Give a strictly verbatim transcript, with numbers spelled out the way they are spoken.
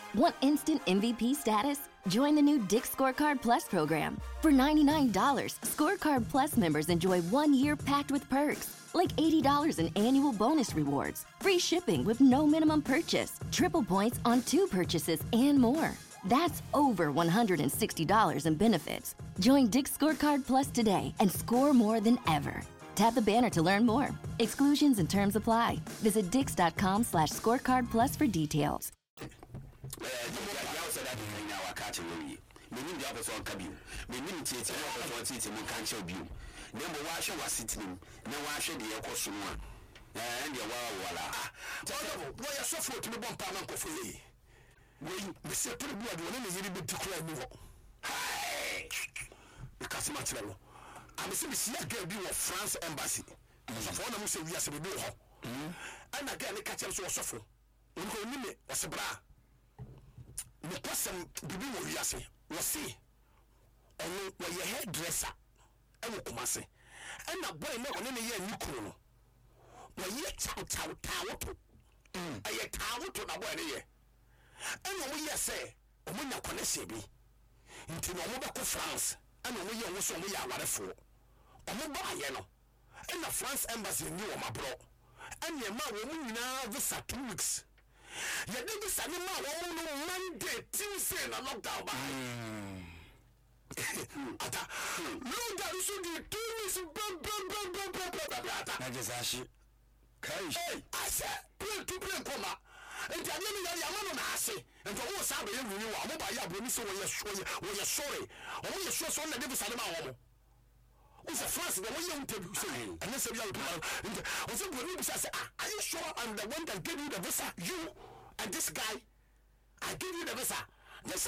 Want instant M V P status? Join the new Dick's Scorecard Plus program. For ninety-nine dollars, Scorecard Plus members enjoy one year packed with perks, like eighty dollars in annual bonus rewards, free shipping with no minimum purchase, triple points on two purchases, and more. That's over one hundred sixty dollars in benefits. Join Dick's Scorecard Plus today and score more than ever. Tap the banner to learn more. Exclusions and terms apply. Visit dix.com slash scorecard plus for details. We we say put the blood when you be declare me. Hey, because much level. I'm saying see again be of France embassy. So for them say we are say be ho. And again they catch them so suffer. We go ni me was bra. The person bibi wo wiase. We see. Onu we your hairdresser. E wo komase. And na boy na one ne ye nikuru no. We ye chow chow tawo. Mm. Aye tawo to na boy ne ye. And we say, Omunya connection be into no more France, and we are also we are for Omuba Yeno, and the France embassy knew my bro, and your man will now visa two weeks. Your niggas send him out Monday, Tuesday, and a lockdown by. No, that should be two weeks. I just ask you, hey, I said, play to play coma. And the enemy of Yamano Nasi, and for all Sabi, you are by your so we are sorry, or we are sure so that never said about who's a France, the way you tell you say, and this is young people. Also, when say, are you sure I'm the one that gave you the visa? You and this guy, I give you the visa.